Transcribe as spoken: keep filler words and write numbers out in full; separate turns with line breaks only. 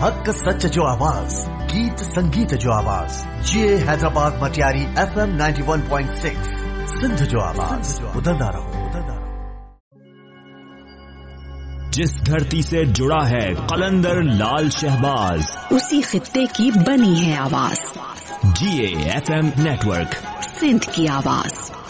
हक सच जो आवाज, गीत संगीत जो आवाज, ये Hyderabad Matiari F M ninety one point six Sindh जो आवाज, उधरना रहो।
जिस धरती से जुड़ा है कलंदर लाल शहबाज,
उसी खित्ते की बनी है आवाज।
जी A F M network,
Sindh की आवाज।